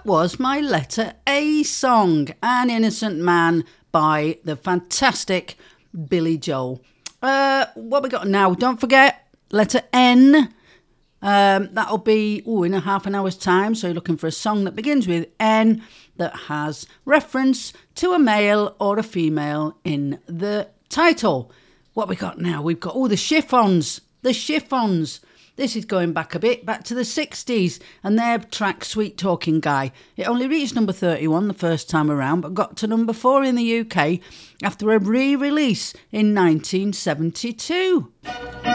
That was my Letter A song, An Innocent Man by the fantastic Billy Joel. What we got now? Don't forget, letter N. That'll be in a half an hour's time. So you're looking for a song that begins with N that has reference to a male or a female in the title. What we got now? We've got the Chiffons. The Chiffons. This is going back a bit, back to the 60s, and their track Sweet Talking Guy. It only reached number 31 the first time around, but got to number 4 in the UK after a re-release in 1972.